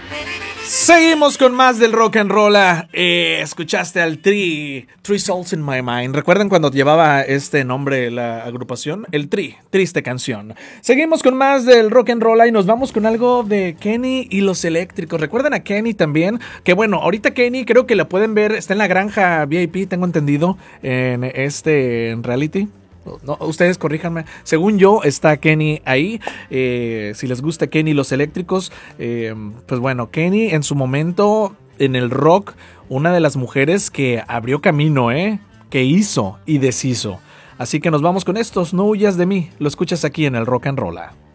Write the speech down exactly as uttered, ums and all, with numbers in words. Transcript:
Seguimos con más del rock and roll. Eh, escuchaste al Tri, Three Souls in My Mind. ¿Recuerdan cuando llevaba este nombre la agrupación? El Tri, triste canción. Seguimos con más del rock and roll y nos vamos con algo de Kenny y los Eléctricos. ¿Recuerdan a Kenny también? Que bueno, ahorita Kenny creo que la pueden ver, está en la granja V I P, tengo entendido, en este en reality. No, ustedes corríjanme. Según yo, está Kenny ahí. Eh, si les gusta Kenny y los Eléctricos, eh, pues bueno, Kenny en su momento en el rock, una de las mujeres que abrió camino, ¿eh? Que hizo y deshizo. Así que nos vamos con estos. No huyas de mí. Lo escuchas aquí en el Rock and Roll.